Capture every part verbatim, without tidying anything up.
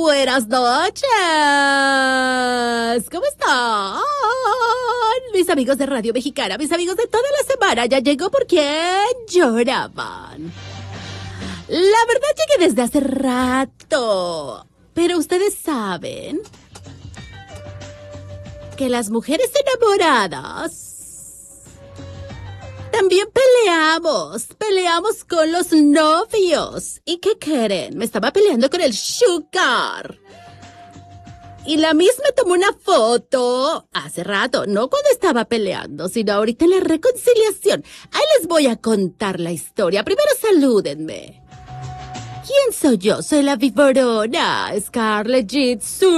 buenas noches. ¿Cómo están? Mis amigos de Radio Mexicana, mis amigos de toda la semana, ya llegó por quien lloraban. La verdad llegué desde hace rato, pero ustedes saben que las mujeres enamoradas también peleamos, peleamos con los novios. ¿Y qué quieren? Me estaba peleando con el sugar. Y la misma tomó una foto hace rato, no cuando estaba peleando, sino ahorita en la reconciliación. Ahí les voy a contar la historia. Primero salúdenme. ¿Quién soy yo? Soy la viborona Scarlett Jitsul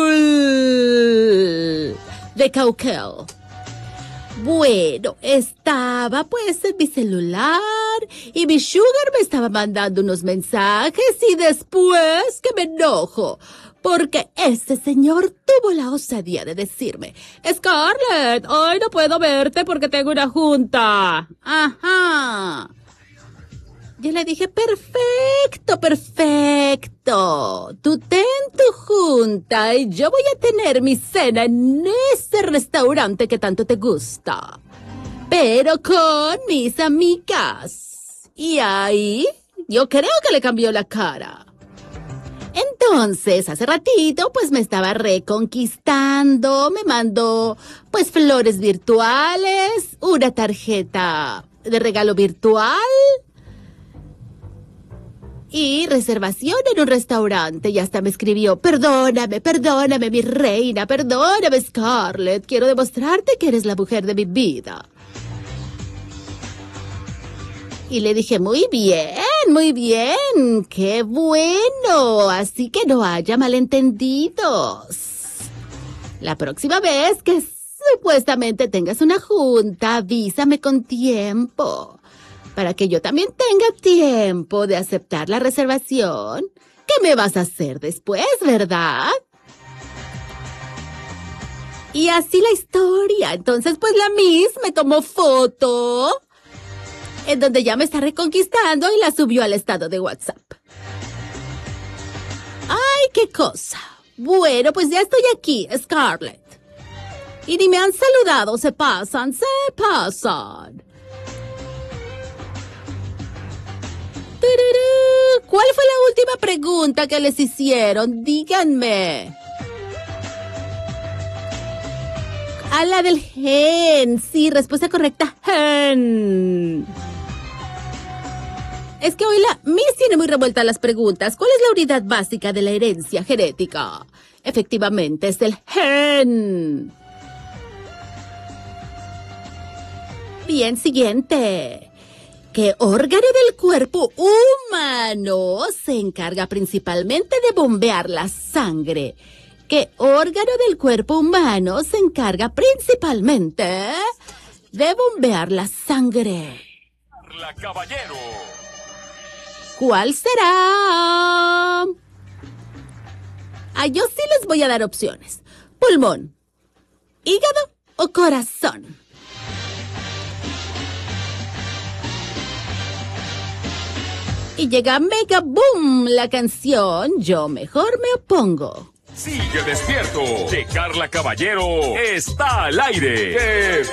de Cauquel. Bueno, estaba pues en mi celular y mi sugar me estaba mandando unos mensajes y después que me enojo porque este señor tuvo la osadía de decirme: Scarlett, hoy no puedo verte porque tengo una junta. Ajá. Yo le dije: perfecto, perfecto. Tú ten tu junta y yo voy a tener mi cena en ese restaurante que tanto te gusta. Pero con mis amigas. Y ahí yo creo que le cambió la cara. Entonces, hace ratito, pues me estaba reconquistando. Me mandó, pues, flores virtuales, una tarjeta de regalo virtual y reservación en un restaurante. Y hasta me escribió: perdóname, perdóname, mi reina, perdóname, Scarlett. Quiero demostrarte que eres la mujer de mi vida. Y le dije: muy bien, muy bien, qué bueno. Así que no haya malentendidos. La próxima vez que supuestamente tengas una junta, avísame con tiempo, para que yo también tenga tiempo de aceptar la reservación. ¿Qué me vas a hacer después, verdad? Y así la historia. Entonces, pues la Miss me tomó foto en donde ya me está reconquistando y la subió al estado de WhatsApp. ¡Ay, qué cosa! Bueno, pues ya estoy aquí, Scarlett. Y ni me han saludado, se pasan, se pasan. ¿Cuál fue la última pregunta que les hicieron? Díganme. A la del gen. Sí, respuesta correcta, gen. Es que hoy la Miss tiene muy revueltas las preguntas. ¿Cuál es la unidad básica de la herencia genética? Efectivamente, es el gen. Bien, siguiente. ¿Qué órgano del cuerpo humano se encarga principalmente de bombear la sangre? ¿Qué órgano del cuerpo humano se encarga principalmente de bombear la sangre? La Caballero. ¿Cuál será? Ah, yo sí les voy a dar opciones. Pulmón, hígado o corazón. Y llega Mega Boom la canción Yo Mejor Me Opongo. Sigue despierto, que Carla Caballero está al aire.